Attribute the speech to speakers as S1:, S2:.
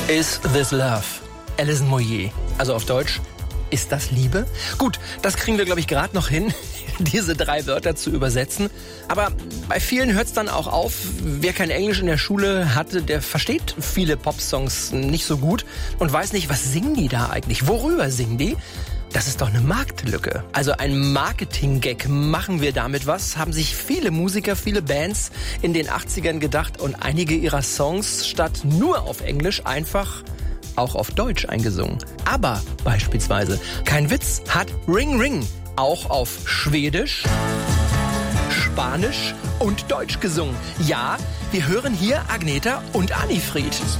S1: Is This Love? Alison Moyet. Also auf Deutsch, ist das Liebe? Gut, das kriegen wir, glaube ich, gerade noch hin, diese 3 Wörter zu übersetzen. Aber bei vielen hört es dann auch auf. Wer kein Englisch in der Schule hatte, der versteht viele Popsongs nicht so gut und weiß nicht, was singen die da eigentlich? Worüber singen die? Das ist doch eine Marktlücke. Also ein Marketing-Gag. Machen wir damit was? Haben sich viele Musiker, viele Bands in den 80ern gedacht und einige ihrer Songs statt nur auf Englisch einfach auch auf Deutsch eingesungen. Aber beispielsweise, kein Witz, hat Ring Ring auch auf Schwedisch, Spanisch und Deutsch gesungen. Ja, wir hören hier Agnetha und Anni-Fried.